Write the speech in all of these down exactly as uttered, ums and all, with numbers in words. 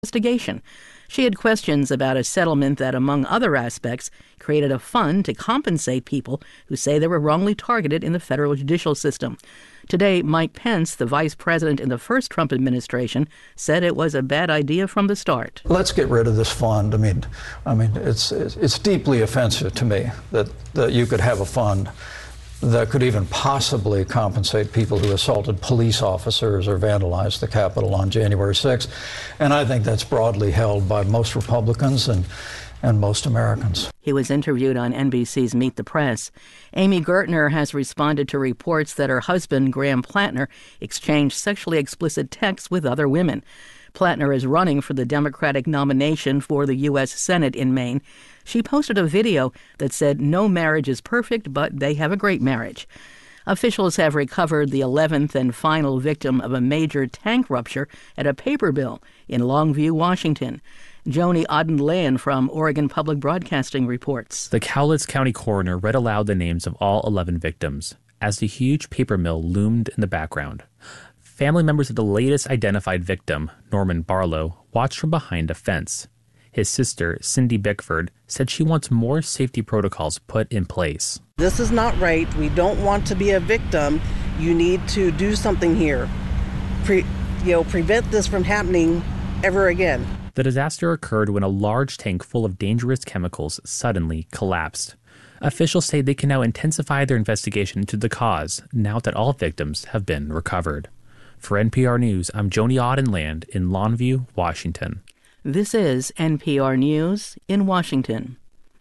investigation. She had questions about a settlement that, among other aspects, created a fund to compensate people who say they were wrongly targeted in the federal judicial system. Today, Mike Pence, the vice president in the first Trump administration, said it was a bad idea from the start. Let's get rid of this fund. I mean, I mean, it's it's deeply offensive to me that, that you could have a fund that could even possibly compensate people who assaulted police officers or vandalized the Capitol on January sixth. And I think that's broadly held by most Republicans and, and most Americans. He was interviewed on N B C's Meet the Press. Amy Gertner has responded to reports that her husband, Graham Plattner, exchanged sexually explicit texts with other women. Plattner is running for the Democratic nomination for the U S Senate in Maine. She posted a video that said no marriage is perfect, but they have a great marriage. Officials have recovered the eleventh and final victim of a major tank rupture at a paper mill in Longview, Washington. Joni Auden-Land from Oregon Public Broadcasting reports. The Cowlitz County coroner read aloud the names of all eleven victims as the huge paper mill loomed in the background. Family members of the latest identified victim, Norman Barlow, watched from behind a fence. His sister, Cindy Bickford, said she wants more safety protocols put in place. This is not right. We don't want to be a victim. You need to do something here. Pre, you know, prevent this from happening ever again. The disaster occurred when a large tank full of dangerous chemicals suddenly collapsed. Officials say they can now intensify their investigation into the cause now that all victims have been recovered. For N P R News, I'm Joni Auden-Land in Longview, Washington. This is N P R News in Washington.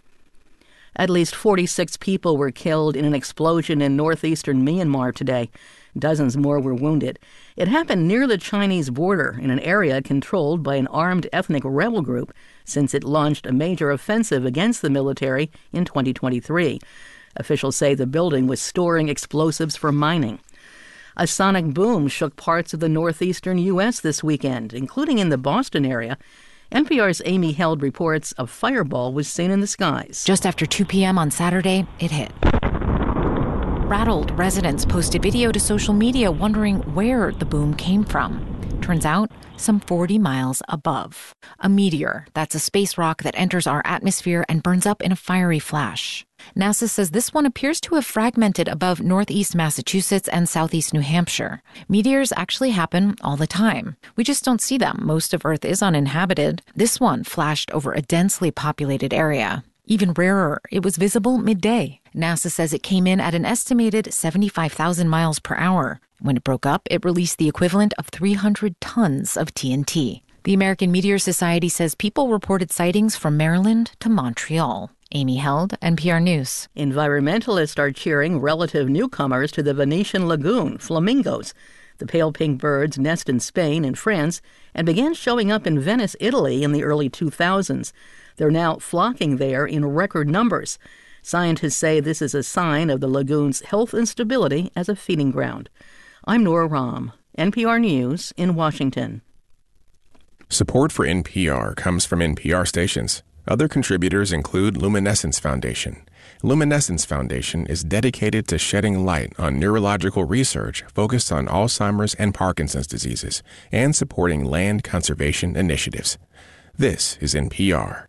At least forty-six people were killed in an explosion in northeastern Myanmar today. Dozens more were wounded. It happened near the Chinese border in an area controlled by an armed ethnic rebel group since it launched a major offensive against the military in twenty twenty-three. Officials say the building was storing explosives for mining. A sonic boom shook parts of the northeastern U S this weekend, including in the Boston area. N P R's Amy Held reports a fireball was seen in the skies. Just after two p.m. on Saturday, it hit. Rattled residents posted video to social media wondering where the boom came from. Turns out, some forty miles above. A meteor, that's a space rock that enters our atmosphere and burns up in a fiery flash. NASA says this one appears to have fragmented above northeast Massachusetts and southeast New Hampshire. Meteors actually happen all the time. We just don't see them. Most of Earth is uninhabited. This one flashed over a densely populated area. Even rarer, it was visible midday. NASA says it came in at an estimated seventy-five thousand miles per hour. When it broke up, it released the equivalent of three hundred tons of T N T. The American Meteor Society says people reported sightings from Maryland to Montreal. Amy Held, N P R News. Environmentalists are cheering relative newcomers to the Venetian lagoon, flamingos. The pale pink birds nest in Spain and France and began showing up in Venice, Italy in the early two thousands. They're now flocking there in record numbers. Scientists say this is a sign of the lagoon's health and stability as a feeding ground. I'm Nora Rahm, N P R News in Washington. Support for N P R comes from N P R stations. Other contributors include Luminescence Foundation. Luminescence Foundation is dedicated to shedding light on neurological research focused on Alzheimer's and Parkinson's diseases and supporting land conservation initiatives. This is N P R.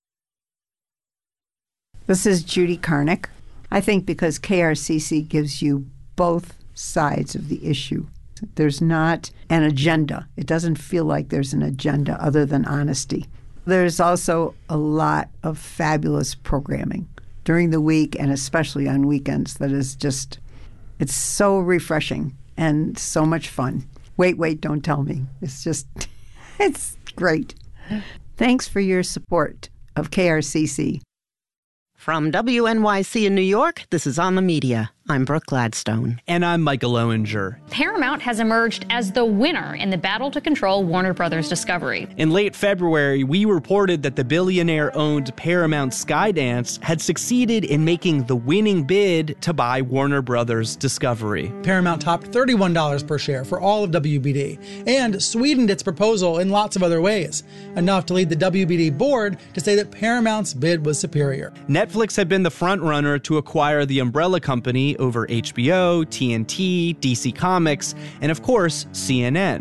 This is Judy Karnick. I think because K R C C gives you both sides of the issue. There's not an agenda. It doesn't feel like there's an agenda other than honesty. There's also a lot of fabulous programming during the week and especially on weekends that is just, it's so refreshing and so much fun. Wait, wait, don't tell me. It's just, it's great. Thanks for your support of K R C C. From W N Y C in New York, this is On the Media. I'm Brooke Gladstone. And I'm Michael Owinger. Paramount has emerged as the winner in the battle to control Warner Brothers Discovery. In late February, we reported that the billionaire-owned Paramount Skydance had succeeded in making the winning bid to buy Warner Brothers Discovery. Paramount topped thirty-one dollars per share for all of W B D and sweetened its proposal in lots of other ways, enough to lead the W B D board to say that Paramount's bid was superior. Netflix had been the front-runner to acquire the umbrella company over H B O, T N T, D C Comics, and of course, C N N.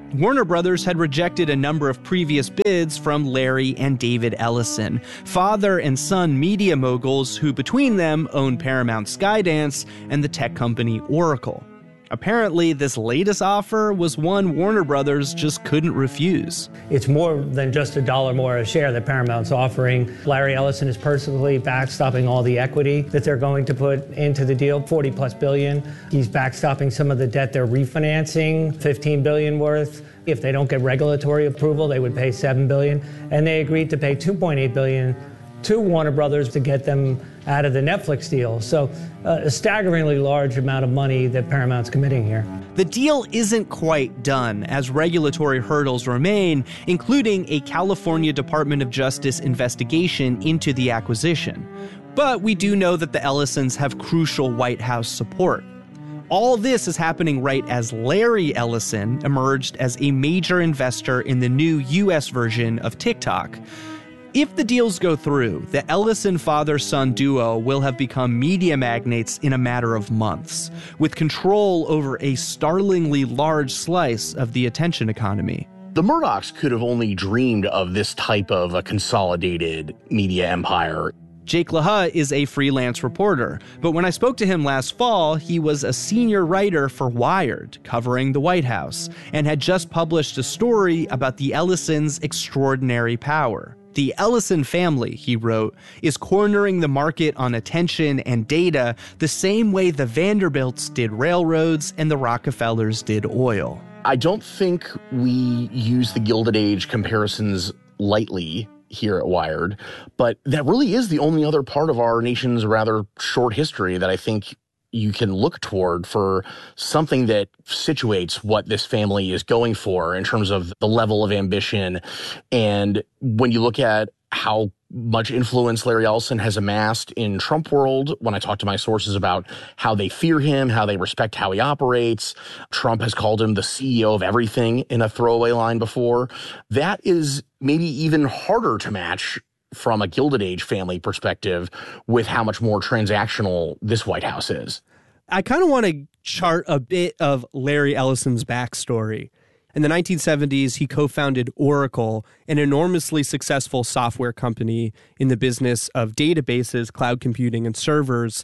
Warner Brothers had rejected a number of previous bids from Larry and David Ellison, father and son media moguls who between them own Paramount Skydance and the tech company Oracle. Apparently, this latest offer was one Warner Brothers just couldn't refuse. It's more than just a dollar more a share that Paramount's offering. Larry Ellison is personally backstopping all the equity that they're going to put into the deal, forty plus billion. He's backstopping some of the debt they're refinancing, fifteen billion worth. If they don't get regulatory approval, they would pay seven billion. And they agreed to pay two point eight billion to Warner Brothers to get them out of the Netflix deal. So uh, a staggeringly large amount of money that Paramount's committing here. The deal isn't quite done, as regulatory hurdles remain, including a California Department of Justice investigation into the acquisition. But we do know that the Ellisons have crucial White House support. All this is happening right as Larry Ellison emerged as a major investor in the new U S version of TikTok. If the deals go through, the Ellison father-son duo will have become media magnates in a matter of months, with control over a startlingly large slice of the attention economy. The Murdochs could have only dreamed of this type of a consolidated media empire. Jake LaHaye is a freelance reporter, but when I spoke to him last fall, he was a senior writer for Wired, covering the White House, and had just published a story about the Ellisons' extraordinary power. The Ellison family, he wrote, is cornering the market on attention and data the same way the Vanderbilts did railroads and the Rockefellers did oil. I don't think we use the Gilded Age comparisons lightly here at Wired, but that really is the only other part of our nation's rather short history that I think you can look toward for something that situates what this family is going for in terms of the level of ambition. And when you look at how much influence Larry Ellison has amassed in Trump world, when I talk to my sources about how they fear him, how they respect how he operates, Trump has called him the C E O of everything in a throwaway line before, that is maybe even harder to match from a Gilded Age family perspective with how much more transactional this White House is. I kind of want to chart a bit of Larry Ellison's backstory. In the nineteen seventies, he co-founded Oracle, an enormously successful software company in the business of databases, cloud computing, and servers.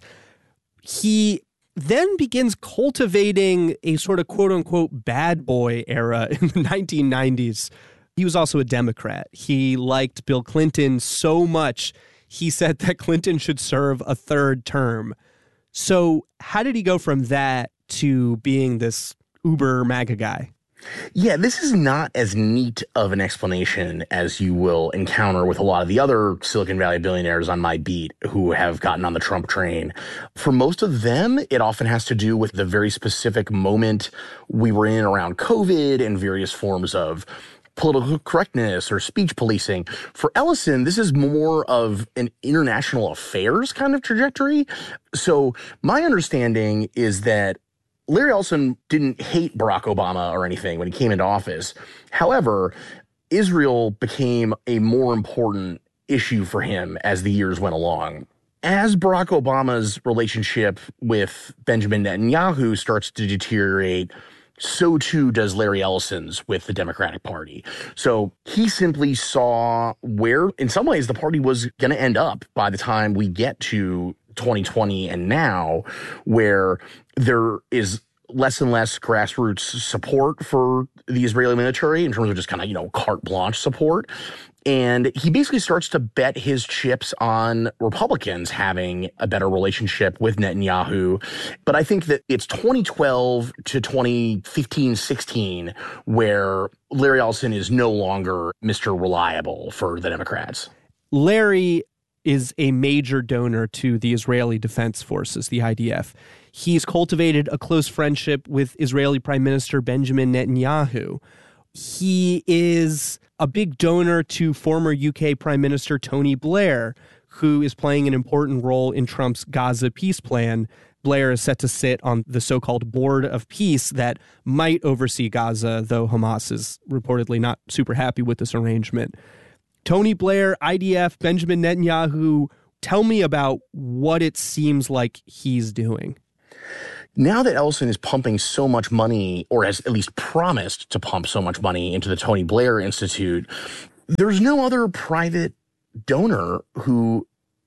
He then begins cultivating a sort of quote-unquote bad boy era in the nineteen nineties. He was also a Democrat. He liked Bill Clinton so much, he said that Clinton should serve a third term. So how did he go from that to being this uber MAGA guy? Yeah, this is not as neat of an explanation as you will encounter with a lot of the other Silicon Valley billionaires on my beat who have gotten on the Trump train. For most of them, it often has to do with the very specific moment we were in around COVID and various forms of political correctness or speech policing. For Ellison, this is more of an international affairs kind of trajectory. So my understanding is that Larry Ellison didn't hate Barack Obama or anything when he came into office. However, Israel became a more important issue for him as the years went along. As Barack Obama's relationship with Benjamin Netanyahu starts to deteriorate, so too does Larry Ellison's with the Democratic Party. So he simply saw where, in some ways, the party was going to end up by the time we get to twenty twenty and now, where there is less and less grassroots support for the Israeli military in terms of just kind of, you know, carte blanche support. And he basically starts to bet his chips on Republicans having a better relationship with Netanyahu. But I think that it's twenty twelve to twenty fifteen, sixteen where Larry Ellison is no longer Mister Reliable for the Democrats. Larry is a major donor to the Israeli Defense Forces, the I D F. He's cultivated a close friendship with Israeli Prime Minister Benjamin Netanyahu. He is a big donor to former U K Prime Minister Tony Blair, who is playing an important role in Trump's Gaza peace plan. Blair is set to sit on the so-called Board of Peace that might oversee Gaza, though Hamas is reportedly not super happy with this arrangement. Tony Blair, I D F, Benjamin Netanyahu, tell me about what it seems like he's doing. Now that Ellison is pumping so much money, or has at least promised to pump so much money into the Tony Blair Institute, there's no other private donor who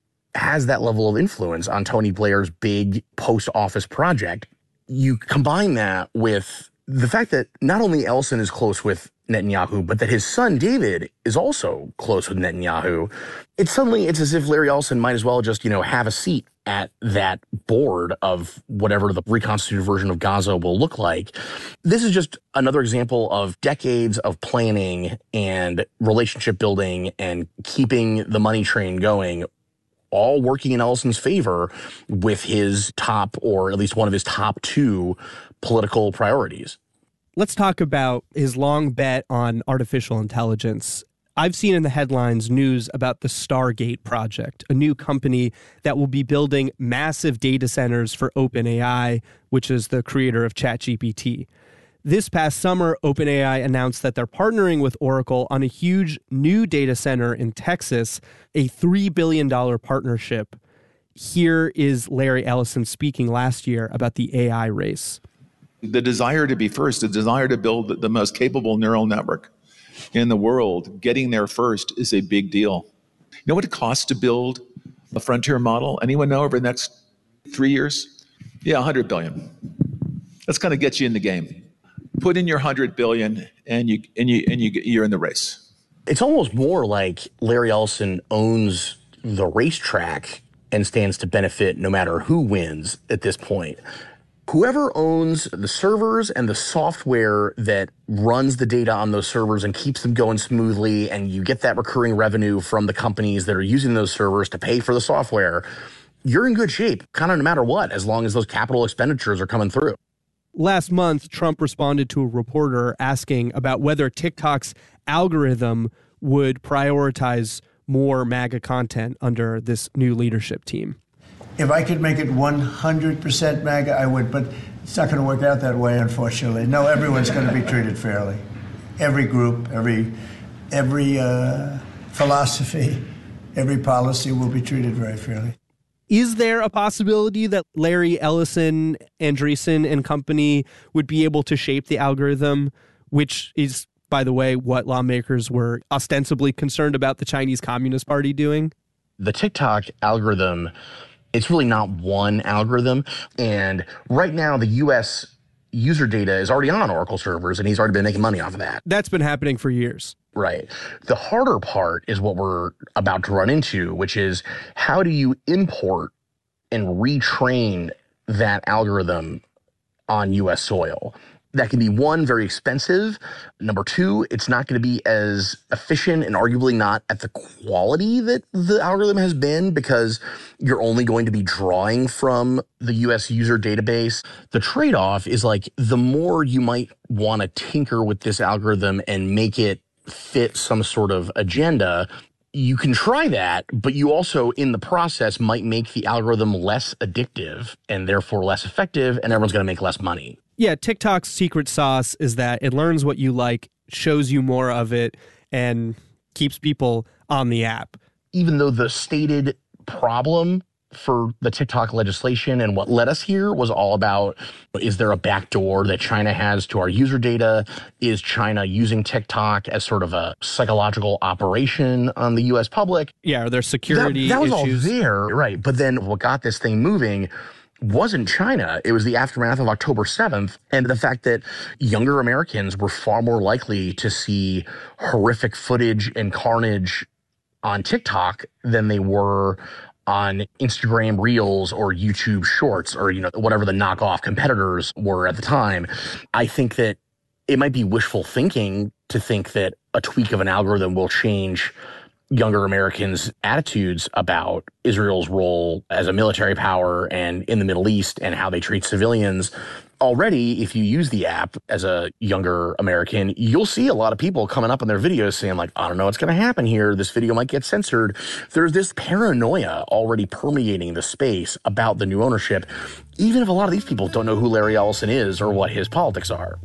has that level of influence on Tony Blair's big post office project. You combine that with the fact that not only Ellison is close with Netanyahu, but that his son David is also close with Netanyahu. It's suddenly, it's as if Larry Ellison might as well just, you know, have a seat at that board of whatever the reconstituted version of Gaza will look like. This is just another example of decades of planning and relationship building and keeping the money train going, all working in Ellison's favor with his top, or at least one of his top two political priorities. Let's talk about his long bet on artificial intelligence. I've seen in the headlines news about the Stargate project, a new company that will be building massive data centers for OpenAI, which is the creator of ChatGPT. This past summer, OpenAI announced that they're partnering with Oracle on a huge new data center in Texas, a three billion dollars partnership. Here is Larry Ellison speaking last year about the A I race. The desire to be first, the desire to build the most capable neural network in the world, getting there first is a big deal. You know what it costs to build a frontier model? Anyone know over the next three years? Yeah, one hundred billion. That's going to get you in the game. Put in your one hundred billion and you and you and you you're in the race. It's almost more like Larry Ellison owns the racetrack and stands to benefit no matter who wins at this point. Whoever owns the servers and the software that runs the data on those servers and keeps them going smoothly, and you get that recurring revenue from the companies that are using those servers to pay for the software, you're in good shape, kind of no matter what, as long as those capital expenditures are coming through. Last month, Trump responded to a reporter asking about whether TikTok's algorithm would prioritize more MAGA content under this new leadership team. If I could make it one hundred percent MAGA, I would, but it's not going to work out that way, unfortunately. No, everyone's going to be treated fairly. Every group, every every uh, philosophy, every policy will be treated very fairly. Is there a possibility that Larry Ellison, Andreessen, and company would be able to shape the algorithm, which is, by the way, what lawmakers were ostensibly concerned about the Chinese Communist Party doing? The TikTok algorithm, it's really not one algorithm. And right now, the U S user data is already on Oracle servers, and he's already been making money off of that. That's been happening for years. Right. The harder part is what we're about to run into, which is how do you import and retrain that algorithm on U S soil? That can be, one, very expensive. Number two, it's not going to be as efficient and arguably not at the quality that the algorithm has been, because you're only going to be drawing from the U S user database. The trade-off is, like, the more you might want to tinker with this algorithm and make it fit some sort of agenda, you can try that, but you also, in the process, might make the algorithm less addictive and therefore less effective, and everyone's going to make less money. Yeah, TikTok's secret sauce is that it learns what you like, shows you more of it, and keeps people on the app. Even though the stated problem for the TikTok legislation and what led us here was all about, is there a backdoor that China has to our user data? Is China using TikTok as sort of a psychological operation on the U S public? Yeah, are there security that, that was issues? all there, right. But then what got this thing moving wasn't China. It was the aftermath of October seventh, and the fact that younger Americans were far more likely to see horrific footage and carnage on TikTok than they were on Instagram Reels or YouTube Shorts, or, you know, whatever the knockoff competitors were at the time. I think that it might be wishful thinking to think that a tweak of an algorithm will change younger Americans' attitudes about Israel's role as a military power and in the Middle East and how they treat civilians. Already, if you use the app as a younger American, you'll see a lot of people coming up on their videos saying, like, I don't know what's going to happen here. This video might get censored. There's this paranoia already permeating the space about the new ownership, even if a lot of these people don't know who Larry Ellison is or what his politics are.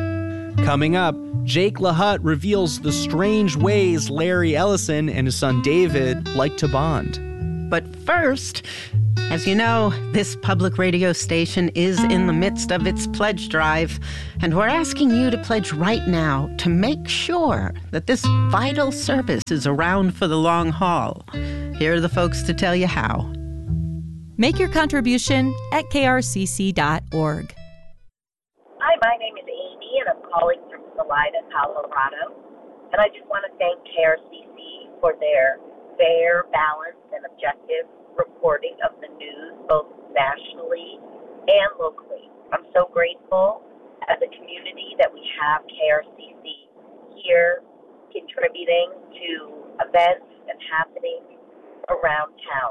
Coming up, Jake LaHutte reveals the strange ways Larry Ellison and his son David like to bond. But first, As you know, this public radio station is in the midst of its pledge drive, and we're asking you to pledge right now to make sure that this vital service is around for the long haul. Here are the folks to tell you how. Make your contribution at K R C C dot org. Hi, my name is Amy, and I'm calling from Salida, Colorado. And I just want to thank K R C C for their fair, balanced, and objective reporting of the news, both nationally and locally. I'm so grateful as a community that we have K R C C here contributing to events and happenings around town.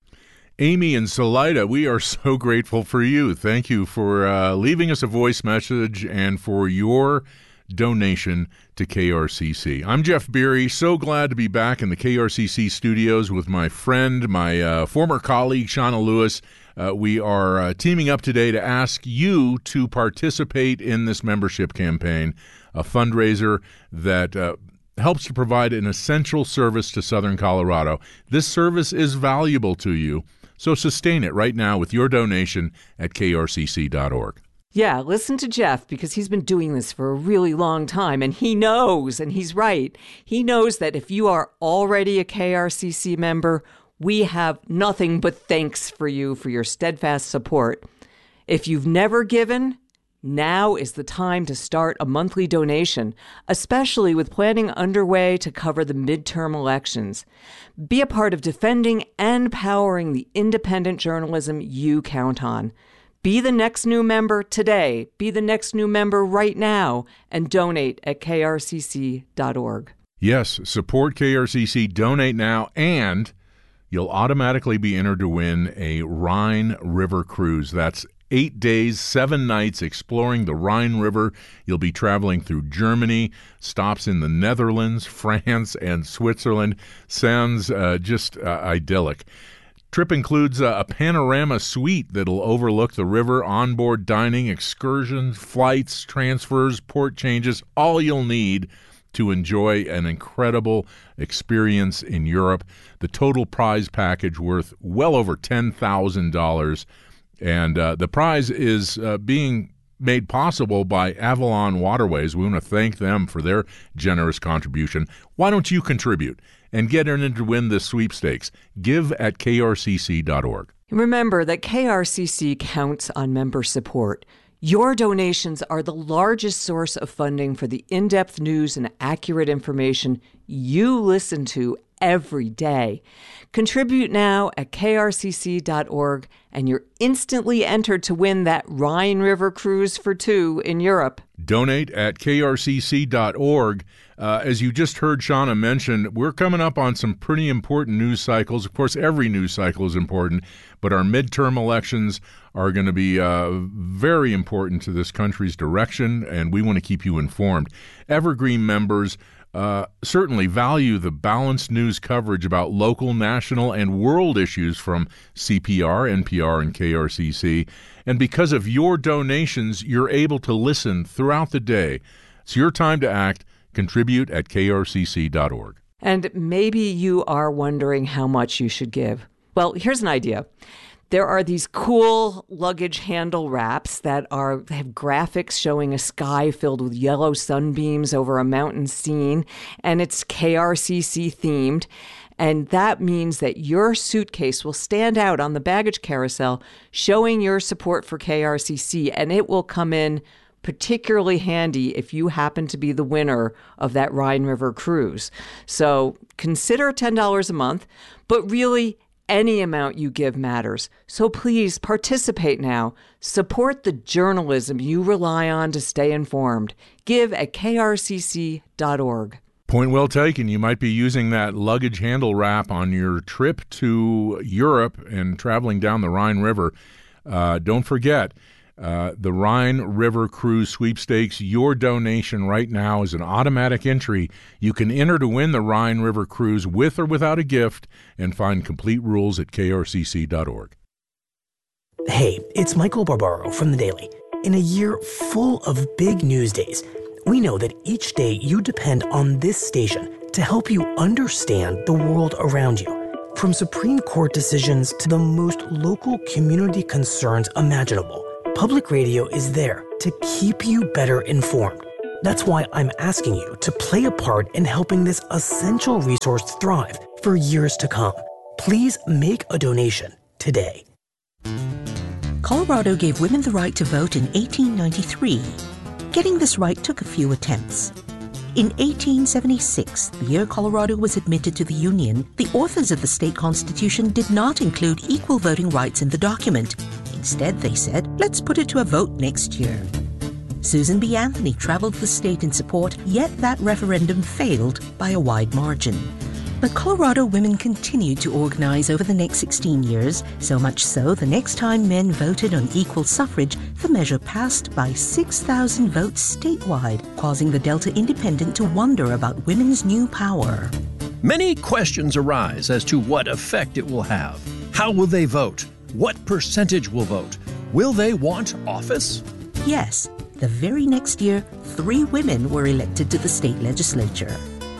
Amy in Salida, we are so grateful for you. Thank you for uh, leaving us a voice message and for your donation to K R C C. I'm Jeff Beery. So glad to be back in the K R C C studios with my friend, my uh, former colleague, Shauna Lewis. Uh, we are uh, teaming up today to ask you to participate in this membership campaign, a fundraiser that uh, helps to provide an essential service to Southern Colorado. This service is valuable to you, so sustain it right now with your donation at K R C C dot org. Yeah, listen to Jeff, because he's been doing this for a really long time, and he knows, and he's right, he knows that if you are already a K R C C member, we have nothing but thanks for you for your steadfast support. If you've never given, now is the time to start a monthly donation, especially with planning underway to cover the midterm elections. Be a part of defending and powering the independent journalism you count on. Be the next new member today. Be the next new member right now and donate at K R C C dot org. Yes, support K R C C, donate now, and you'll automatically be entered to win a Rhine River cruise. That's eight days, seven nights exploring the Rhine River. You'll be traveling through Germany, stops in the Netherlands, France, and Switzerland. Sounds uh, just uh, idyllic. Trip includes a panorama suite that'll overlook the river, onboard dining, excursions, flights, transfers, port changes, all you'll need to enjoy an incredible experience in Europe. The total prize package worth well over ten thousand dollars, and uh, the prize is uh, being made possible by Avalon Waterways. We want to thank them for their generous contribution. Why don't you contribute and get in to win this sweepstakes? Give at K R C C dot org. Remember that K R C C counts on member support. Your donations are the largest source of funding for the in-depth news and accurate information you listen to every day. Contribute now at K R C C dot org, and you're instantly entered to win that Rhine River cruise for two in Europe. Donate at K R C C dot org. Uh, as you just heard Shauna mention, we're coming up on some pretty important news cycles. Of course, every news cycle is important, but our midterm elections are going to be uh, very important to this country's direction, and we want to keep you informed. Evergreen members uh, certainly value the balanced news coverage about local, national, and world issues from C P R, N P R, and K R C C. And because of your donations, you're able to listen throughout the day. It's your time to act. Contribute at K R C C dot org. And maybe you are wondering how much you should give. Well, here's an idea. There are these cool luggage handle wraps that are they have graphics showing a sky filled with yellow sunbeams over a mountain scene, and it's K R C C themed. And that means that your suitcase will stand out on the baggage carousel, showing your support for K R C C, and it will come in particularly handy if you happen to be the winner of that Rhine River cruise. So consider ten dollars a month, but really any amount you give matters. So please participate now. Support the journalism you rely on to stay informed. Give at K R C C dot org. Point well taken. You might be using that luggage handle wrap on your trip to Europe and traveling down the Rhine River. Uh, don't forget, Uh, the Rhine River Cruise Sweepstakes. Your donation right now is an automatic entry. You can enter to win the Rhine River Cruise with or without a gift, and find complete rules at K R C C dot org. Hey, it's Michael Barbaro from The Daily. In a year full of big news days, we know that each day you depend on this station to help you understand the world around you. From Supreme Court decisions to the most local community concerns imaginable, public radio is there to keep you better informed. That's why I'm asking you to play a part in helping this essential resource thrive for years to come. Please make a donation today. Colorado gave women the right to vote in eighteen ninety-three. Getting this right took a few attempts. In eighteen seventy-six, the year Colorado was admitted to the Union, the authors of the state constitution did not include equal voting rights in the document. Instead, they said, let's put it to a vote next year. Susan B. Anthony traveled the state in support, yet that referendum failed by a wide margin. But Colorado women continued to organize over the next sixteen years, so much so the next time men voted on equal suffrage, the measure passed by six thousand votes statewide, causing the Delta Independent to wonder about women's new power. Many questions arise as to what effect it will have. How will they vote? What percentage will vote? Will they want office? Yes, the very next year, three women were elected to the state legislature.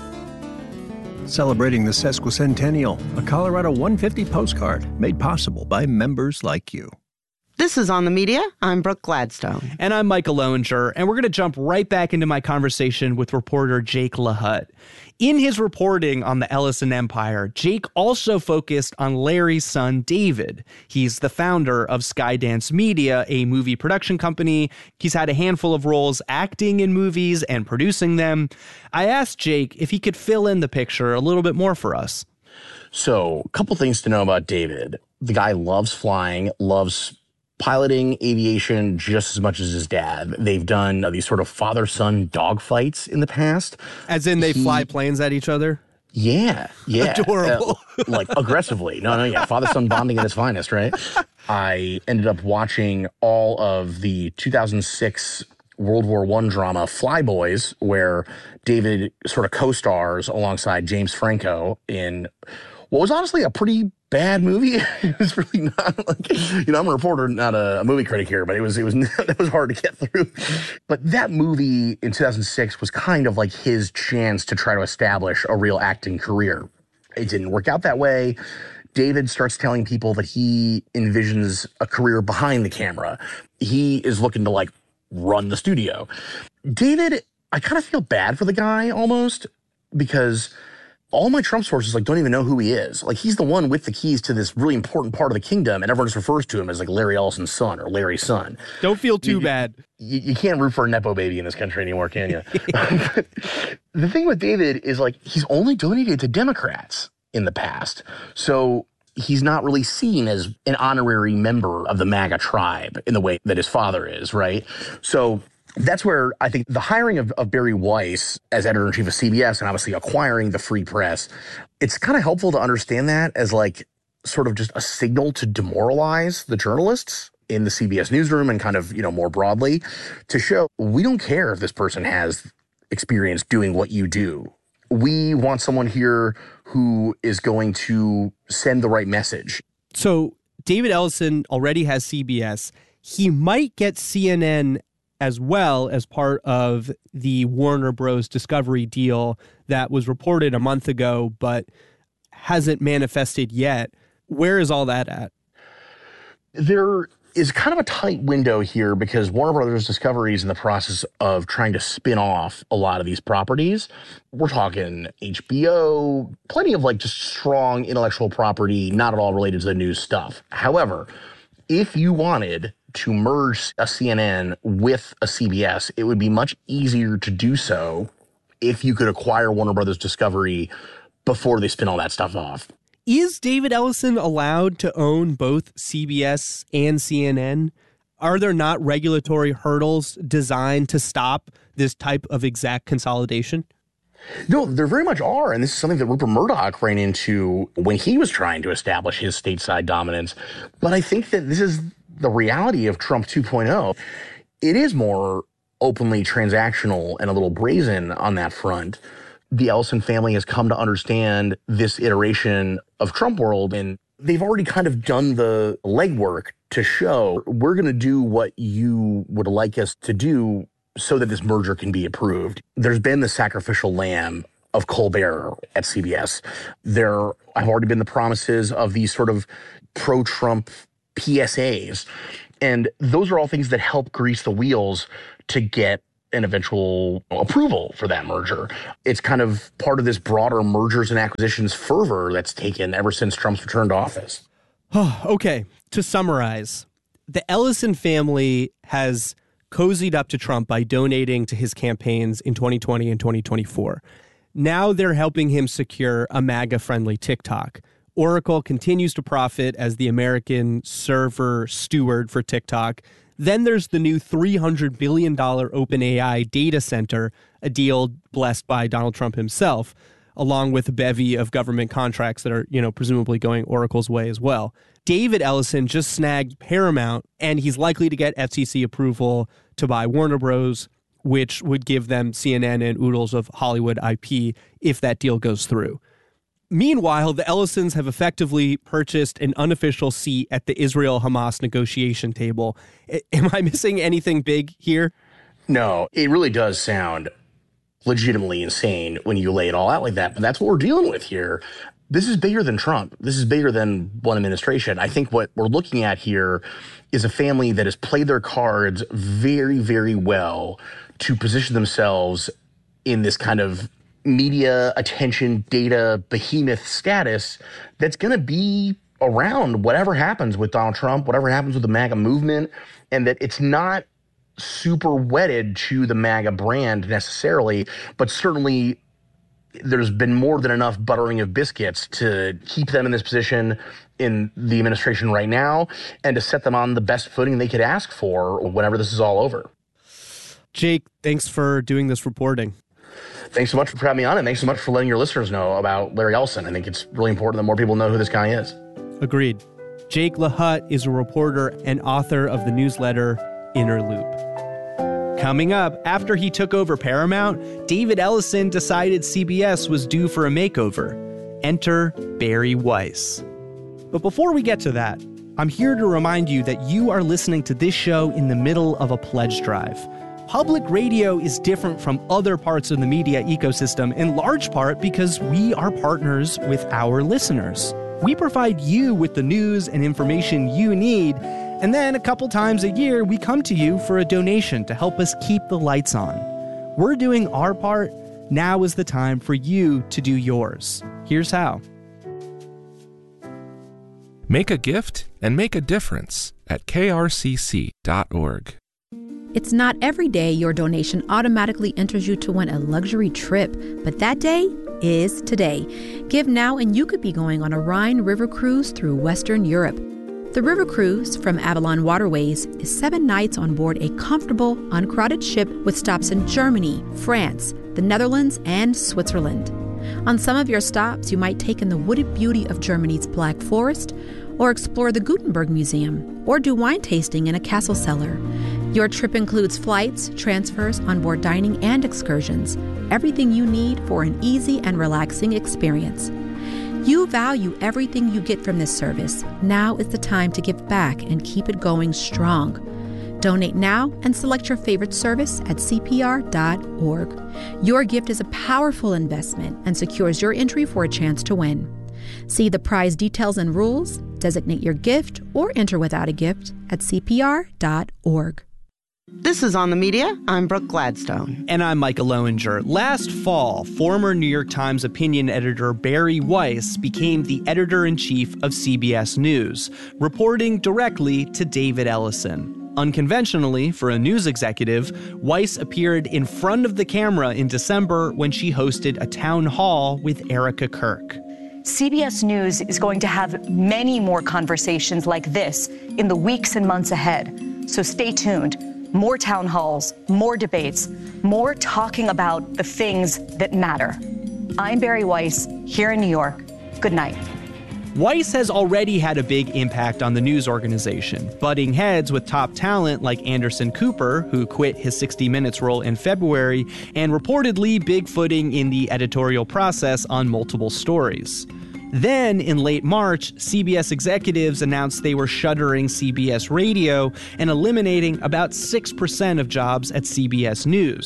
Celebrating the sesquicentennial, a Colorado one fifty postcard made possible by members like you. This is On the Media. I'm Brooke Gladstone. And I'm Michael Lowinger, and we're going to jump right back into my conversation with reporter Jake LaHut. In his reporting on the Ellison Empire, Jake also focused on Larry's son, David. He's the founder of Skydance Media, a movie production company. He's had a handful of roles acting in movies and producing them. I asked Jake if he could fill in the picture a little bit more for us. So, a couple things to know about David. The guy loves flying, loves piloting aviation just as much as his dad. They've done uh, these sort of father-son dogfights in the past. As in they he, fly planes at each other? Yeah, yeah. Adorable. Uh, like aggressively. No, no, yeah. Father-son bonding at its finest, right? I ended up watching all of the two thousand six World War One drama Flyboys, where David sort of co-stars alongside James Franco in what was honestly a pretty bad movie. It was really not like, you know, I'm a reporter, not a, a movie critic here, but it was, it was, it was hard to get through. But that movie in two thousand six was kind of like his chance to try to establish a real acting career. It didn't work out that way. David starts telling people that he envisions a career behind the camera. He is looking to like run the studio. David, I kind of feel bad for the guy almost, because all my Trump sources like don't even know who he is. Like, he's the one with the keys to this really important part of the kingdom, and everyone just refers to him as like Larry Ellison's son or Larry's son. Don't feel too you, bad. You, you can't root for a Nepo baby in this country anymore, can you? The thing with David is like he's only donated to Democrats in the past. So he's not really seen as an honorary member of the MAGA tribe in the way that his father is, right? So that's where I think the hiring of, of Barry Weiss as editor-in-chief of C B S and obviously acquiring the Free Press, it's kind of helpful to understand that as like sort of just a signal to demoralize the journalists in the C B S newsroom and kind of, you know, more broadly to show we don't care if this person has experience doing what you do. We want someone here who is going to send the right message. So David Ellison already has C B S. He might get C N N as well as part of the Warner Bros. Discovery deal that was reported a month ago, but hasn't manifested yet. Where is all that at? There is kind of a tight window here because Warner Brothers Discovery is in the process of trying to spin off a lot of these properties. We're talking H B O, plenty of like just strong intellectual property, not at all related to the news stuff. However, if you wanted to merge a C N N with a C B S, it would be much easier to do so if you could acquire Warner Brothers Discovery before they spin all that stuff off. Is David Ellison allowed to own both C B S and C N N? Are there not regulatory hurdles designed to stop this type of exact consolidation? No, there very much are, and this is something that Rupert Murdoch ran into when he was trying to establish his stateside dominance. But I think that this is the reality of Trump two point oh. It is more openly transactional and a little brazen on that front. The Ellison family has come to understand this iteration of Trump world, and they've already kind of done the legwork to show we're going to do what you would like us to do so that this merger can be approved. There's been the sacrificial lamb of Colbert at C B S. There have already been the promises of these sort of pro-Trump P S As. And those are all things that help grease the wheels to get an eventual approval for that merger. It's kind of part of this broader mergers and acquisitions fervor that's taken ever since Trump's return to office. Okay, to summarize, the Ellison family has cozied up to Trump by donating to his campaigns in twenty twenty and twenty twenty-four. Now they're helping him secure a MAGA-friendly TikTok. Oracle continues to profit as the American server steward for TikTok. Then there's the new three hundred billion dollars OpenAI data center, a deal blessed by Donald Trump himself, along with a bevy of government contracts that are, you know, presumably going Oracle's way as well. David Ellison just snagged Paramount, and he's likely to get F C C approval to buy Warner Bros., which would give them C N N and oodles of Hollywood I P if that deal goes through. Meanwhile, the Ellisons have effectively purchased an unofficial seat at the Israel-Hamas negotiation table. I- am I missing anything big here? No, it really does sound legitimately insane when you lay it all out like that. But that's what we're dealing with here. This is bigger than Trump. This is bigger than one administration. I think what we're looking at here is a family that has played their cards very, very well to position themselves in this kind of media attention data behemoth status that's going to be around whatever happens with Donald Trump, whatever happens with the MAGA movement, and that it's not super wedded to the MAGA brand necessarily, but certainly there's been more than enough buttering of biscuits to keep them in this position in the administration right now and to set them on the best footing they could ask for whenever this is all over. Jake, thanks for doing this reporting. Thanks so much for having me on, and thanks so much for letting your listeners know about Larry Ellison. I think it's really important that more people know who this guy is. Agreed. Jake LaHutte is a reporter and author of the newsletter Inner Loop. Coming up, after he took over Paramount, David Ellison decided C B S was due for a makeover. Enter Bari Weiss. But before we get to that, I'm here to remind you that you are listening to this show in the middle of a pledge drive. Public radio is different from other parts of the media ecosystem in large part because we are partners with our listeners. We provide you with the news and information you need, and then a couple times a year we come to you for a donation to help us keep the lights on. We're doing our part. Now is the time for you to do yours. Here's how. Make a gift and make a difference at K R C C dot org. It's not every day your donation automatically enters you to win a luxury trip, but that day is today. Give now and you could be going on a Rhine River cruise through Western Europe. The river cruise from Avalon Waterways is seven nights on board a comfortable, uncrowded ship with stops in Germany, France, the Netherlands, and Switzerland. On some of your stops, you might take in the wooded beauty of Germany's Black Forest, or explore the Gutenberg Museum, or do wine tasting in a castle cellar. Your trip includes flights, transfers, onboard dining, and excursions. Everything you need for an easy and relaxing experience. You value everything you get from this service. Now is the time to give back and keep it going strong. Donate now and select your favorite service at C P R dot org. Your gift is a powerful investment and secures your entry for a chance to win. See the prize details and rules, designate your gift, or enter without a gift at C P R dot org. This is On the Media. I'm Brooke Gladstone. And I'm Micah Loewinger. Last fall, former New York Times opinion editor Bari Weiss became the editor-in-chief of C B S News, reporting directly to David Ellison. Unconventionally, for a news executive, Weiss appeared in front of the camera in December when she hosted a town hall with Erica Kirk. C B S News is going to have many more conversations like this in the weeks and months ahead. So stay tuned. More town halls, more debates, more talking about the things that matter. I'm Bari Weiss, here in New York. Good night. Weiss has already had a big impact on the news organization, butting heads with top talent like Anderson Cooper, who quit his sixty minutes role in February, and reportedly big footing in the editorial process on multiple stories. Then, in late March, C B S executives announced they were shuttering C B S Radio and eliminating about six percent of jobs at C B S News.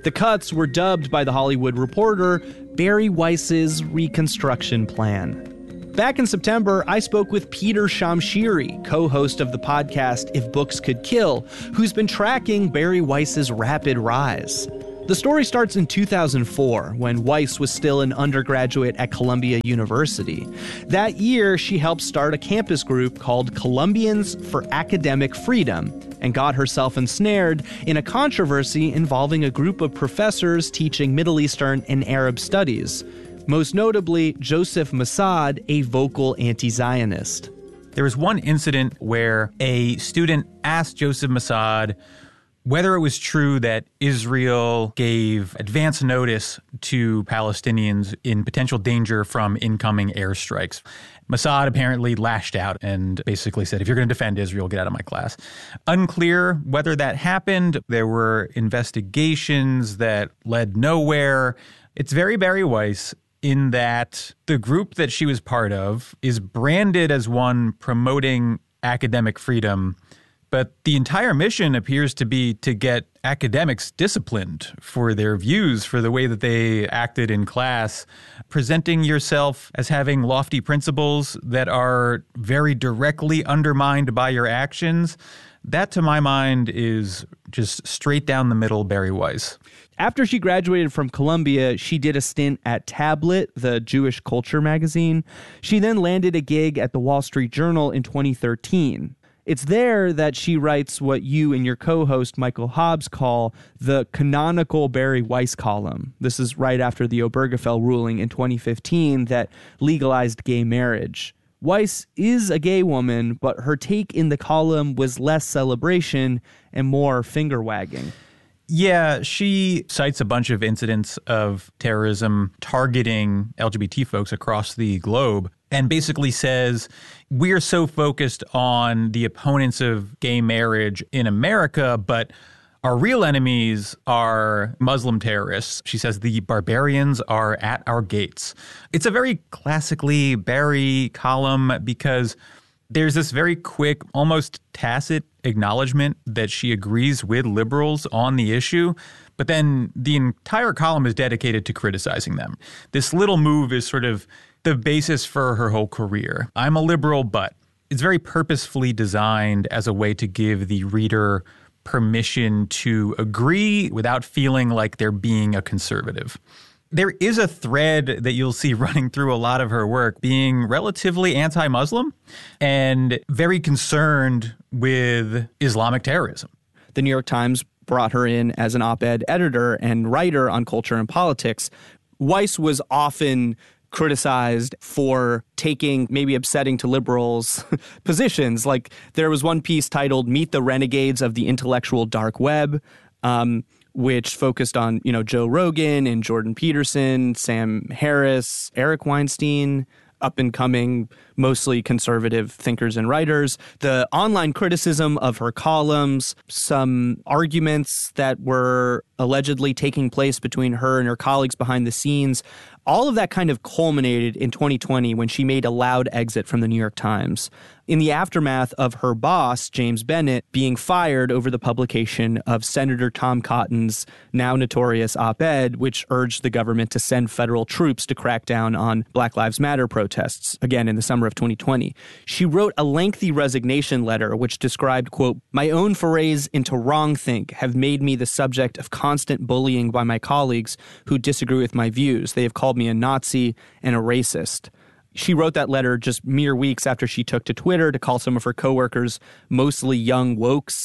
The cuts were dubbed by The Hollywood Reporter Bari Weiss's reconstruction plan. Back in September, I spoke with Peter Shamshiri, co-host of the podcast If Books Could Kill, who's been tracking Bari Weiss's rapid rise. The story starts in two thousand four, when Weiss was still an undergraduate at Columbia University. That year, she helped start a campus group called Columbians for Academic Freedom, and got herself ensnared in a controversy involving a group of professors teaching Middle Eastern and Arab studies. Most notably, Joseph Massad, a vocal anti-Zionist. There was one incident where a student asked Joseph Massad whether it was true that Israel gave advance notice to Palestinians in potential danger from incoming airstrikes. Massad apparently lashed out and basically said, if you're going to defend Israel, get out of my class. Unclear whether that happened. There were investigations that led nowhere. It's very Bari Weiss in that the group that she was part of is branded as one promoting academic freedom, but the entire mission appears to be to get academics disciplined for their views, for the way that they acted in class. Presenting yourself as having lofty principles that are very directly undermined by your actions, that to my mind is just straight down the middle Bari Weiss. After she graduated from Columbia, she did a stint at Tablet, the Jewish culture magazine. She then landed a gig at the Wall Street Journal in twenty thirteen. It's there that she writes what you and your co-host Michael Hobbs call the canonical Bari Weiss column. This is right after the Obergefell ruling in twenty fifteen that legalized gay marriage. Weiss is a gay woman, but her take in the column was less celebration and more finger-wagging. Yeah, she cites a bunch of incidents of terrorism targeting L G B T folks across the globe and basically says, we're so focused on the opponents of gay marriage in America, but our real enemies are Muslim terrorists. She says the barbarians are at our gates. It's a very classically Bari column because there's this very quick, almost tacit acknowledgement that she agrees with liberals on the issue, but then the entire column is dedicated to criticizing them. This little move is sort of the basis for her whole career. I'm a liberal, but it's very purposefully designed as a way to give the reader permission to agree without feeling like they're being a conservative. There is a thread that you'll see running through a lot of her work being relatively anti-Muslim and very concerned with Islamic terrorism. The New York Times brought her in as an op-ed editor and writer on culture and politics. Weiss was often criticized for taking maybe upsetting to liberals positions. Like there was one piece titled Meet the Renegades of the Intellectual Dark Web, um, which focused on, you know, Joe Rogan and Jordan Peterson, Sam Harris, Eric Weinstein, up-and-coming, mostly conservative thinkers and writers. The online criticism of her columns, some arguments that were allegedly taking place between her and her colleagues behind the scenes, all of that kind of culminated in twenty twenty when she made a loud exit from the New York Times. In the aftermath of her boss, James Bennet, being fired over the publication of Senator Tom Cotton's now notorious op-ed, which urged the government to send federal troops to crack down on Black Lives Matter protests, again in the summer of twenty twenty. She wrote a lengthy resignation letter which described, quote, "My own forays into wrongthink have made me the subject of constant bullying by my colleagues who disagree with my views. They have called me a Nazi and a racist." She wrote that letter just mere weeks after she took to Twitter to call some of her coworkers mostly young wokes.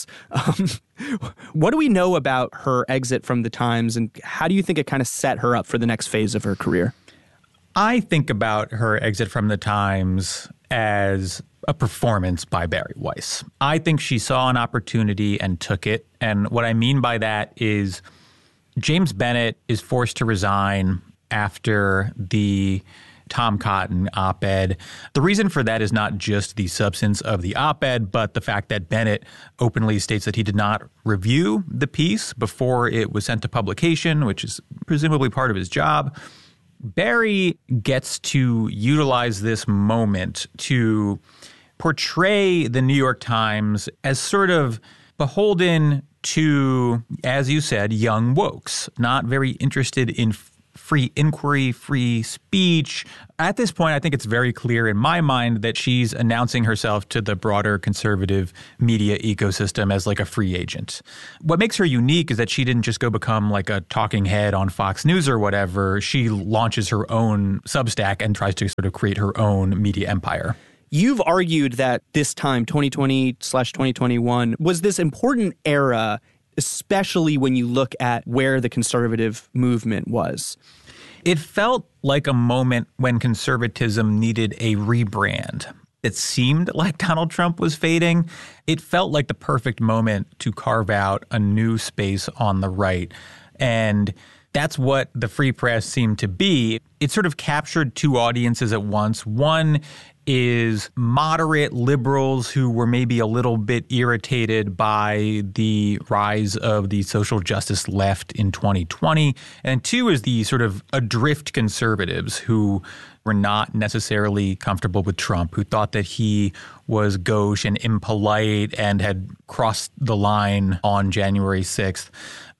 Um, what do we know about her exit from the Times, and how do you think it kind of set her up for the next phase of her career? I think about her exit from the Times as a performance by Bari Weiss. I think she saw an opportunity and took it. And what I mean by that is James Bennet is forced to resign after the Tom Cotton op-ed. The reason for that is not just the substance of the op-ed, but the fact that Bennet openly states that he did not review the piece before it was sent to publication, which is presumably part of his job. Bari gets to utilize this moment to portray the New York Times as sort of beholden to, as you said, young wokes, not very interested in free inquiry, free speech. At this point, I think it's very clear in my mind that she's announcing herself to the broader conservative media ecosystem as like a free agent. What makes her unique is that she didn't just go become like a talking head on Fox News or whatever. She launches her own Substack and tries to sort of create her own media empire. You've argued that this time, twenty twenty slash twenty twenty-one, was this important era, especially when you look at where the conservative movement was. It felt like a moment when conservatism needed a rebrand. It seemed like Donald Trump was fading. It felt like the perfect moment to carve out a new space on the right. And that's what the Free Press seemed to be. It sort of captured two audiences at once. One is moderate liberals who were maybe a little bit irritated by the rise of the social justice left in twenty twenty. And two is the sort of adrift conservatives who were not necessarily comfortable with Trump, who thought that he was gauche and impolite and had crossed the line on January sixth.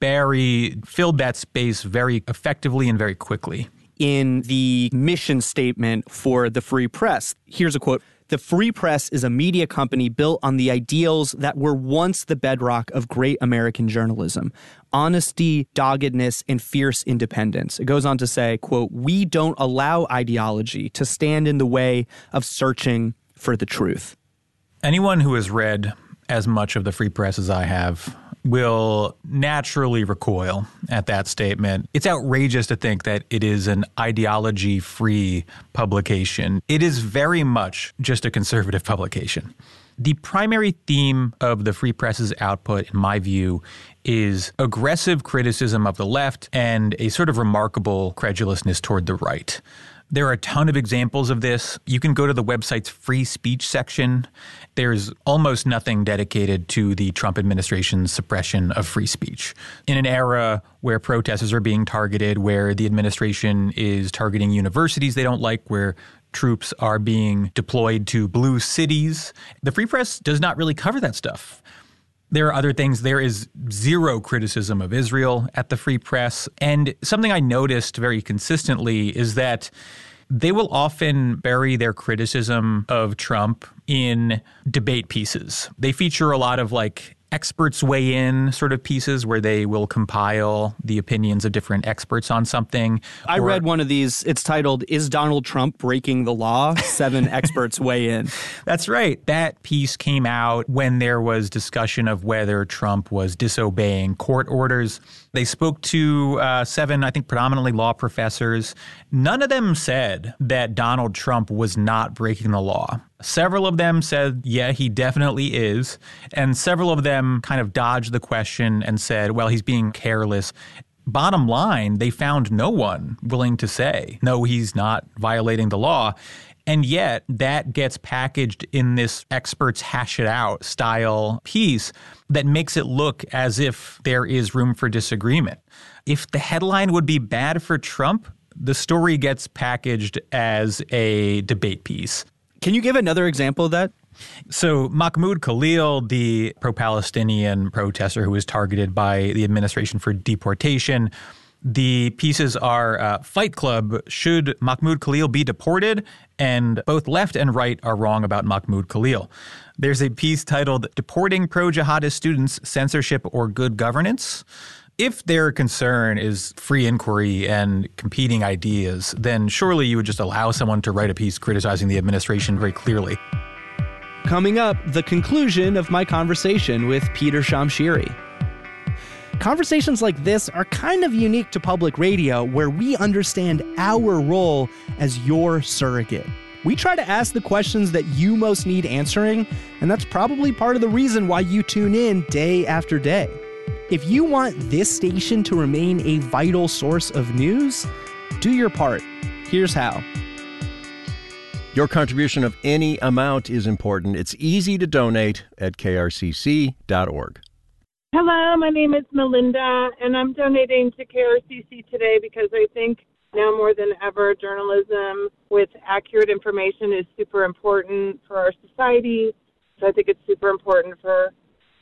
Bari filled that space very effectively and very quickly. In the mission statement for the Free Press, here's a quote. "The Free Press is a media company built on the ideals that were once the bedrock of great American journalism: honesty, doggedness, and fierce independence." It goes on to say, quote, "We don't allow ideology to stand in the way of searching for the truth." Anyone who has read as much of the Free Press as I have will naturally recoil at that statement. It's outrageous to think that it is an ideology-free publication. It is very much just a conservative publication. The primary theme of the Free Press's output, in my view, is aggressive criticism of the left and a sort of remarkable credulousness toward the right. There are a ton of examples of this. You can go to the website's free speech section. There's almost nothing dedicated to the Trump administration's suppression of free speech. In an era where protesters are being targeted, where the administration is targeting universities they don't like, where troops are being deployed to blue cities, the Free Press does not really cover that stuff. There are other things. There is zero criticism of Israel at the Free Press. And something I noticed very consistently is that they will often bury their criticism of Trump in debate pieces. They feature a lot of like experts weigh in sort of pieces where they will compile the opinions of different experts on something. I or, read one of these. It's titled, "Is Donald Trump Breaking the Law? Seven Experts Weigh In." That's right. That piece came out when there was discussion of whether Trump was disobeying court orders. They spoke to uh, seven, I think, predominantly law professors. None of them said that Donald Trump was not breaking the law. Several of them said, yeah, he definitely is. And several of them kind of dodged the question and said, well, he's being careless. Bottom line, they found no one willing to say, no, he's not violating the law. And yet that gets packaged in this experts hash it out style piece that makes it look as if there is room for disagreement. If the headline would be bad for Trump, the story gets packaged as a debate piece. Can you give another example of that? So Mahmoud Khalil, the pro-Palestinian protester who was targeted by the administration for deportation, the pieces are uh, Fight Club, should Mahmoud Khalil be deported? And both left and right are wrong about Mahmoud Khalil. There's a piece titled Deporting Pro-Jihadist Students, Censorship or Good Governance. If their concern is free inquiry and competing ideas, then surely you would just allow someone to write a piece criticizing the administration very clearly. Coming up, the conclusion of my conversation with Peter Shamshiri. Conversations like this are kind of unique to public radio, where we understand our role as your surrogate. We try to ask the questions that you most need answering, and that's probably part of the reason why you tune in day after day. If you want this station to remain a vital source of news, do your part. Here's how. Your contribution of any amount is important. It's easy to donate at K R C C dot org. Hello, my name is Melinda, and I'm donating to K R C C today because I think now more than ever, journalism with accurate information is super important for our society. So I think it's super important for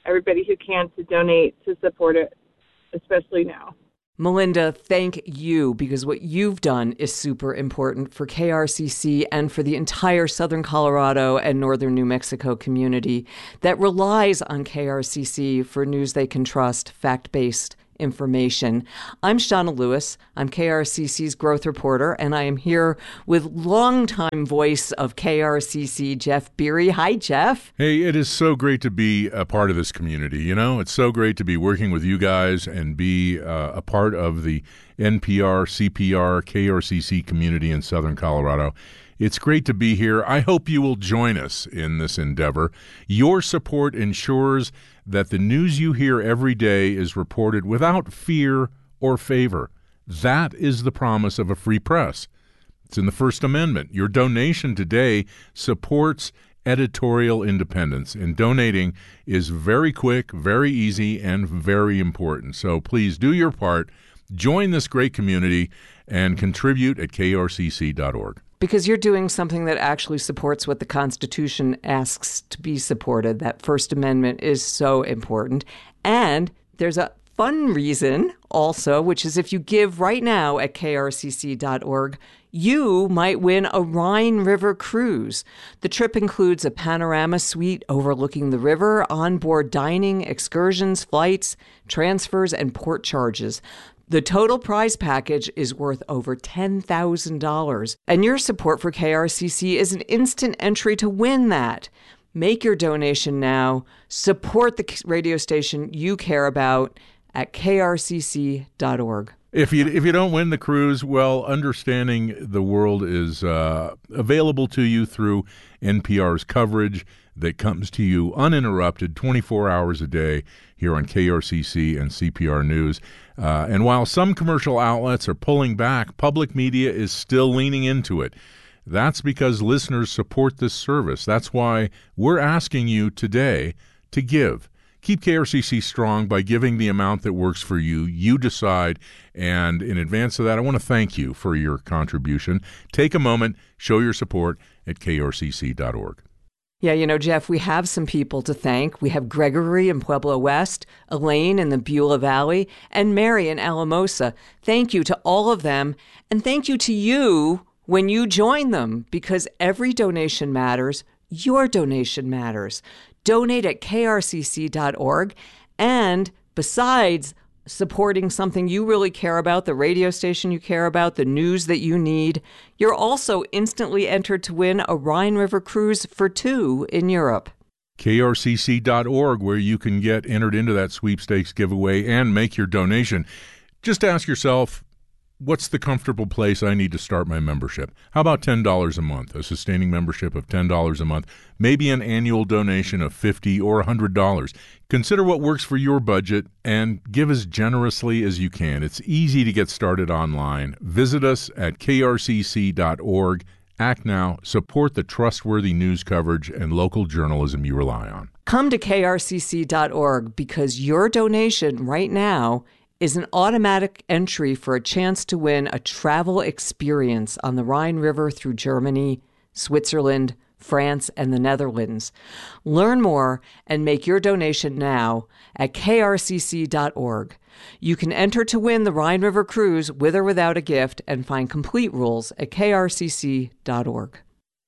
everybody who can to donate to support it, especially now. Melinda, thank you, because what you've done is super important for K R C C and for the entire Southern Colorado and Northern New Mexico community that relies on K R C C for news they can trust, fact-based information. I'm Shauna Lewis. I'm K R C C's growth reporter, and I am here with longtime voice of K R C C, Jeff Beery. Hi, Jeff. Hey, it is so great to be a part of this community. You know, it's so great to be working with you guys and be uh, a part of the N P R, C P R, K R C C community in Southern Colorado. It's great to be here. I hope you will join us in this endeavor. Your support ensures that the news you hear every day is reported without fear or favor. That is the promise of a free press. It's in the First Amendment. Your donation today supports editorial independence, and donating is very quick, very easy, and very important. So please do your part, join this great community, and contribute at K R C C dot org. Because you're doing something that actually supports what the Constitution asks to be supported. That First Amendment is so important. And there's a fun reason also, which is if you give right now at K R C C dot org, you might win a Rhine River cruise. The trip includes a panorama suite overlooking the river, onboard dining, excursions, flights, transfers, and port charges. The total prize package is worth over ten thousand dollars, and your support for K R C C is an instant entry to win that. Make your donation now. Support the radio station you care about at K R C C dot org. If you if you don't win the cruise, well, Understanding the World is uh, available to you through N P R's coverage that comes to you uninterrupted twenty-four hours a day here on K R C C and C P R News. Uh, and while some commercial outlets are pulling back, public media is still leaning into it. That's because listeners support this service. That's why we're asking you today to give. Keep K R C C strong by giving the amount that works for you. You decide. And in advance of that, I want to thank you for your contribution. Take a moment, show your support at K R C C dot org. Yeah, you know, Jeff, we have some people to thank. We have Gregory in Pueblo West, Elaine in the Beulah Valley, and Mary in Alamosa. Thank you to all of them, and thank you to you when you join them, because every donation matters. Your donation matters. Donate at K R C C dot org, and besides supporting something you really care about, the radio station you care about, the news that you need, you're also instantly entered to win a Rhine River cruise for two in Europe. K R C C dot org, where you can get entered into that sweepstakes giveaway and make your donation. Just ask yourself, what's the comfortable place I need to start my membership? How about ten dollars a month, a sustaining membership of ten dollars a month, maybe an annual donation of fifty dollars or one hundred dollars. Consider what works for your budget and give as generously as you can. It's easy to get started online. Visit us at K R C C dot org. Act now. Support the trustworthy news coverage and local journalism you rely on. Come to K R C C dot org, because your donation right now is an automatic entry for a chance to win a travel experience on the Rhine River through Germany, Switzerland, France, and the Netherlands. Learn more and make your donation now at K R C C dot org. You can enter to win the Rhine River cruise with or without a gift, and find complete rules at K R C C dot org.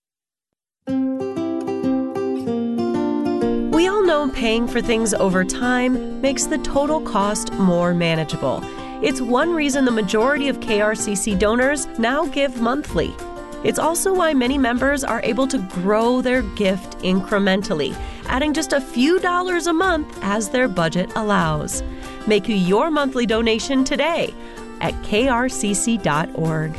We all know paying for things over time makes the total cost more manageable. It's one reason the majority of K R C C donors now give monthly. It's also why many members are able to grow their gift incrementally, adding just a few dollars a month as their budget allows. Make your monthly donation today at K R C C dot org.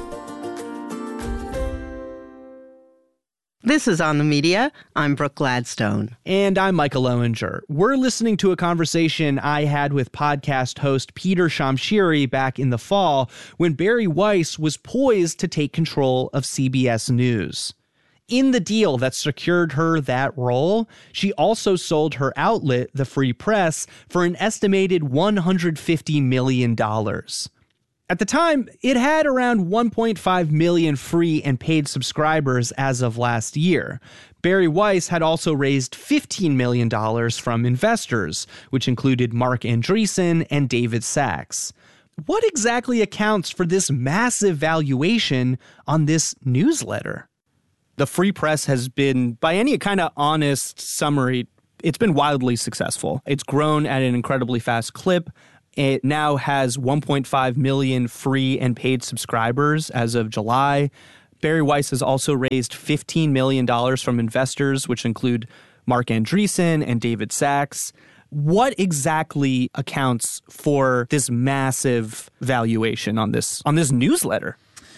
This is On the Media. I'm Brooke Gladstone. And I'm Michael Owinger. We're listening to a conversation I had with podcast host Peter Shamshiri back in the fall when Bari Weiss was poised to take control of C B S News. In the deal that secured her that role, she also sold her outlet, The Free Press, for an estimated one hundred fifty million dollars. At the time, it had around one point five million free and paid subscribers as of last year. Bari Weiss had also raised fifteen million dollars from investors, which included Marc Andreessen and David Sacks. What exactly accounts for this massive valuation on this newsletter? The Free Press has been, by any kind of honest summary, it's been wildly successful. It's grown at an incredibly fast clip. It now has one point five million free and paid subscribers as of July. Bari Weiss has also raised fifteen million dollars from investors, which include Marc Andreessen and David Sacks. What exactly accounts for this massive valuation on this on this newsletter?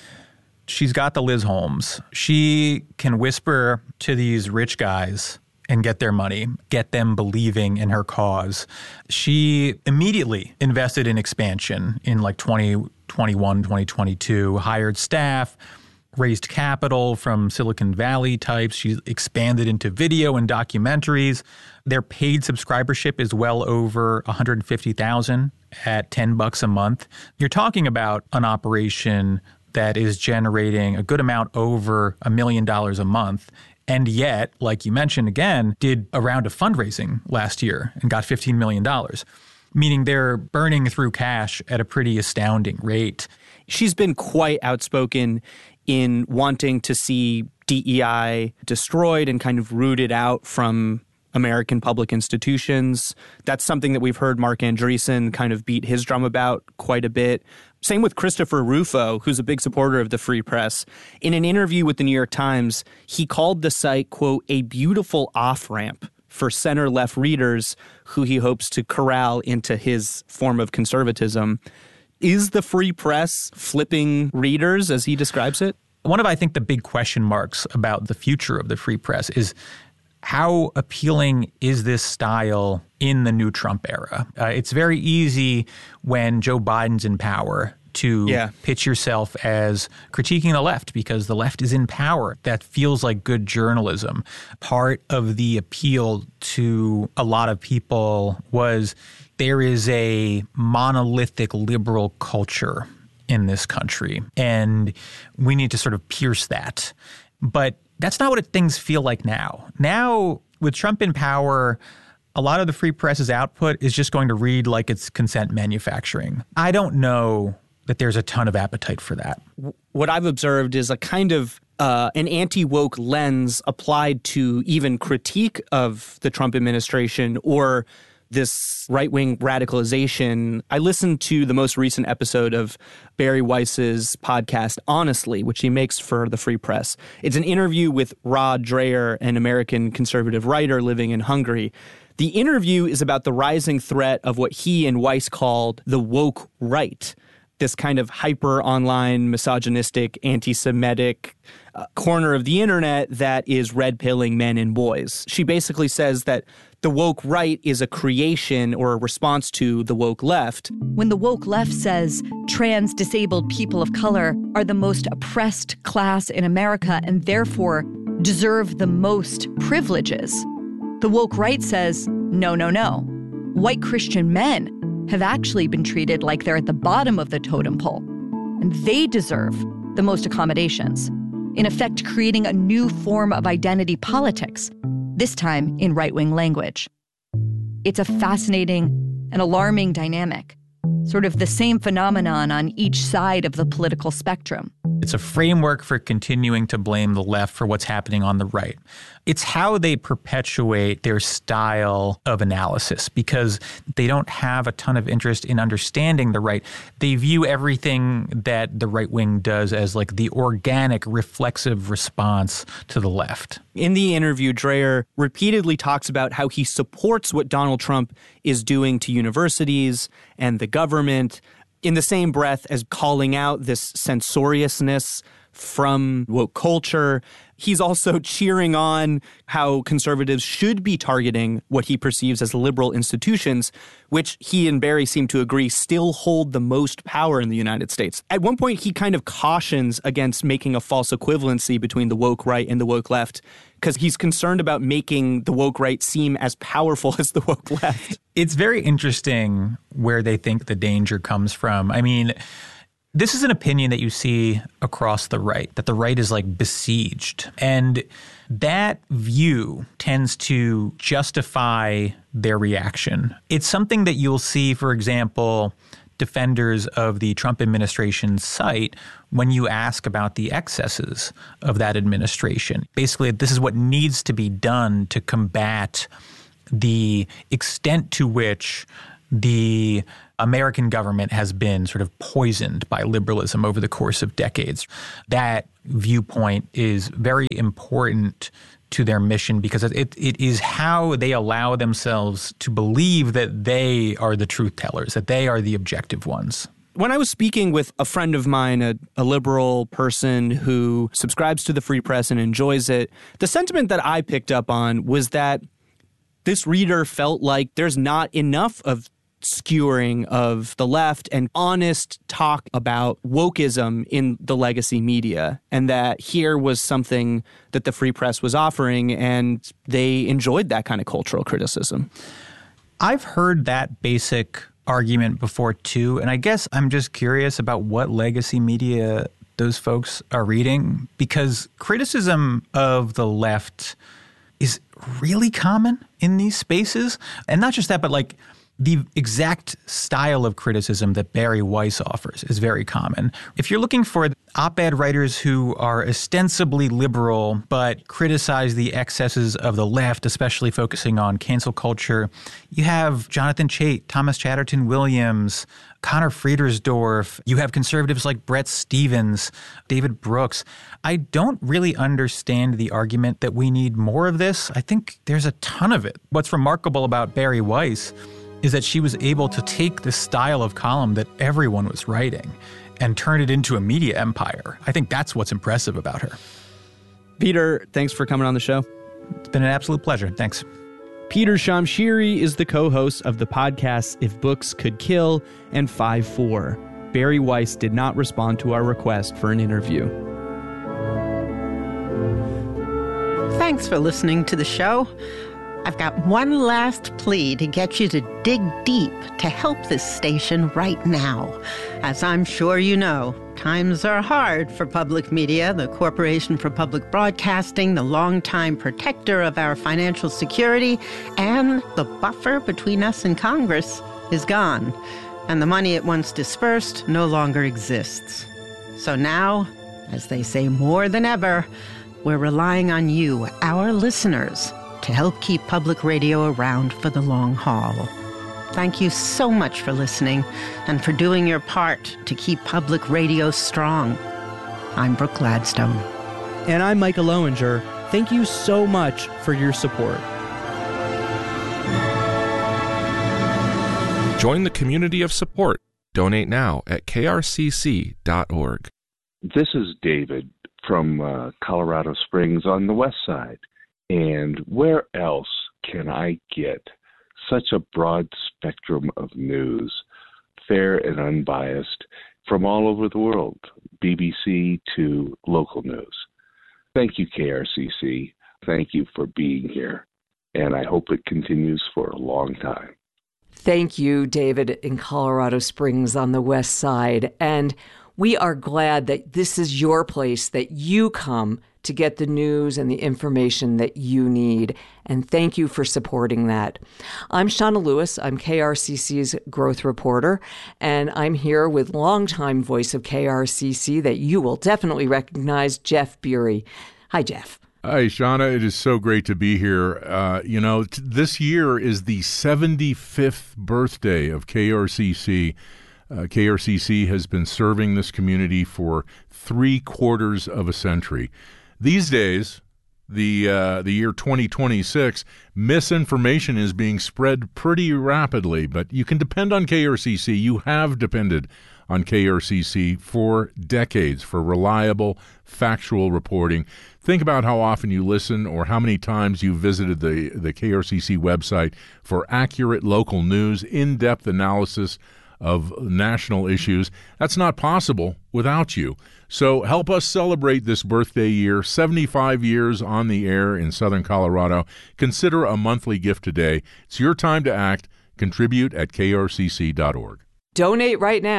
She's got the Liz Holmes. She can whisper to these rich guys and get their money, get them believing in her cause. She immediately invested in expansion in like twenty twenty-one, twenty twenty-two, hired staff, raised capital from Silicon Valley types. She expanded into video and documentaries. Their paid subscribership is well over one hundred fifty thousand at ten bucks a month. You're talking about an operation that is generating a good amount over a million dollars a month. And yet, like you mentioned again, did a round of fundraising last year and got fifteen million dollars, meaning they're burning through cash at a pretty astounding rate. She's been quite outspoken in wanting to see D E I destroyed and kind of rooted out from American public institutions. That's something that we've heard Marc Andreessen kind of beat his drum about quite a bit. Same with Christopher Rufo, who's a big supporter of the Free Press. In an interview with the New York Times, he called the site, quote, a beautiful off-ramp for center-left readers who he hopes to corral into his form of conservatism. Is the Free Press flipping readers, as he describes it? One of, I think, the big question marks about the future of the Free Press is how appealing is this style in the new Trump era? Uh, it's very easy when Joe Biden's in power to yeah. pitch yourself as critiquing the left because the left is in power. That feels like good journalism. Part of the appeal to a lot of people was there is a monolithic liberal culture in this country, and we need to sort of pierce that. But that's not what things feel like now. Now, with Trump in power, a lot of the Free Press's output is just going to read like it's consent manufacturing. I don't know that there's a ton of appetite for that. What I've observed is a kind of uh, an anti-woke lens applied to even critique of the Trump administration or this right-wing radicalization. I listened to the most recent episode of Bari Weiss's podcast, Honestly, which he makes for the Free Press. It's an interview with Rod Dreher, an American conservative writer living in Hungary. The interview is about the rising threat of what he and Weiss called the woke right, this kind of hyper-online, misogynistic, anti-Semitic uh, corner of the internet that is red-pilling men and boys. She basically says that the woke right is a creation or a response to the woke left. When the woke left says trans disabled people of color are the most oppressed class in America and therefore deserve the most privileges, the woke right says, no, no, no. White Christian men have actually been treated like they're at the bottom of the totem pole, and they deserve the most accommodations, in effect creating a new form of identity politics, this time in right-wing language. It's a fascinating and alarming dynamic, sort of the same phenomenon on each side of the political spectrum. It's a framework for continuing to blame the left for what's happening on the right. It's how they perpetuate their style of analysis because they don't have a ton of interest in understanding the right. They view everything that the right wing does as like the organic, reflexive response to the left. In the interview, Dreher repeatedly talks about how he supports what Donald Trump is doing to universities and the government, in the same breath as calling out this censoriousness from woke culture. He's also cheering on how conservatives should be targeting what he perceives as liberal institutions, which he and Bari seem to agree still hold the most power in the United States. At one point, he kind of cautions against making a false equivalency between the woke right and the woke left, because he's concerned about making the woke right seem as powerful as the woke left. It's very interesting where they think the danger comes from. I mean, This is an opinion that you see across the right, that the right is like besieged. And that view tends to justify their reaction. It's something that you'll see, for example, defenders of the Trump administration cite when you ask about the excesses of that administration. Basically, this is what needs to be done to combat the extent to which the American government has been sort of poisoned by liberalism over the course of decades. That viewpoint is very important to their mission because it, it is how they allow themselves to believe that they are the truth tellers, that they are the objective ones. When I was speaking with a friend of mine, a, a liberal person who subscribes to the free press and enjoys it, the sentiment that I picked up on was that this reader felt like there's not enough of skewering of the left and honest talk about wokeism in the legacy media, and that here was something that the free press was offering, and they enjoyed that kind of cultural criticism. I've heard that basic argument before too, and I guess I'm just curious about what legacy media those folks are reading, because criticism of the left is really common in these spaces. And not just that, but like the exact style of criticism that Bari Weiss offers is very common. If you're looking for op-ed writers who are ostensibly liberal but criticize the excesses of the left, especially focusing on cancel culture, you have Jonathan Chait, Thomas Chatterton Williams, Connor Friedersdorf. You have conservatives like Brett Stevens, David Brooks. I don't really understand the argument that we need more of this. I think there's a ton of it. What's remarkable about Bari Weiss is that she was able to take the style of column that everyone was writing and turn it into a media empire. I think that's what's impressive about her. Peter, thanks for coming on the show. It's been an absolute pleasure. Thanks. Peter Shamshiri is the co-host of the podcasts If Books Could Kill and five four. Bari Weiss did not respond to our request for an interview. Thanks for listening to the show. I've got one last plea to get you to dig deep to help this station right now. As I'm sure you know, times are hard for public media. The Corporation for Public Broadcasting, the longtime protector of our financial security, and the buffer between us and Congress is gone. And the money it once dispersed no longer exists. So now, as they say more than ever, we're relying on you, our listeners, to help keep public radio around for the long haul. Thank you so much for listening and for doing your part to keep public radio strong. I'm Brooke Gladstone. And I'm Micah Lowinger. Thank you so much for your support. Join the community of support. Donate now at k r c c dot org. This is David from uh, Colorado Springs on the west side. And where else can I get such a broad spectrum of news, fair and unbiased, from all over the world, B B C to local news? Thank you, K R C C. Thank you for being here. And I hope it continues for a long time. Thank you, David, in Colorado Springs on the west side. And we are glad that this is your place, that you come to get the news and the information that you need. And thank you for supporting that. I'm Shauna Lewis. I'm K R C C's growth reporter, and I'm here with longtime voice of K R C C that you will definitely recognize, Jeff Bury. Hi, Jeff. Hi, Shauna. It is so great to be here. Uh, you know, t- this year is the seventy-fifth birthday of K R C C. Uh, K R C C has been serving this community for three quarters of a century. These days, the uh, the year twenty twenty-six, misinformation is being spread pretty rapidly, but you can depend on K R C C. You have depended on K R C C for decades for reliable, factual reporting. Think about how often you listen or how many times you visited the, the K R C C website for accurate local news, in-depth analysis of national issues. That's not possible without you. So help us celebrate this birthday year, seventy-five years on the air in Southern Colorado. Consider a monthly gift today. It's your time to act. Contribute at k r c c dot org. Donate right now.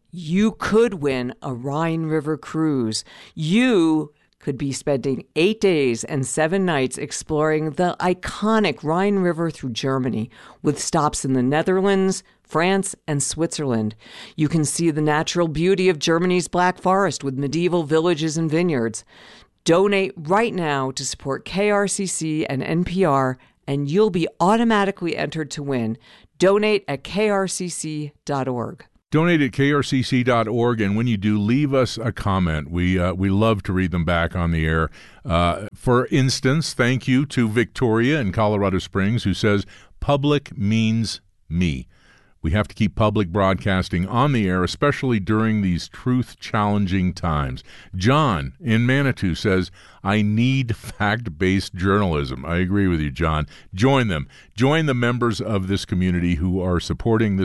you could win a Rhine River cruise. You could be spending eight days and seven nights exploring the iconic Rhine River through Germany, with stops in the Netherlands, France, and Switzerland. You can see the natural beauty of Germany's Black Forest with medieval villages and vineyards. Donate right now to support K R C C and N P R, and you'll be automatically entered to win. Donate at k r c c dot org. Donate at k r c c dot org, and when you do, leave us a comment. We uh, we love to read them back on the air. Uh, for instance, thank you to Victoria in Colorado Springs, who says, "Public means me." We have to keep public broadcasting on the air, especially during these truth-challenging times. John in Manitou says, "I need fact-based journalism." I agree with you, John. Join them. Join the members of this community who are supporting this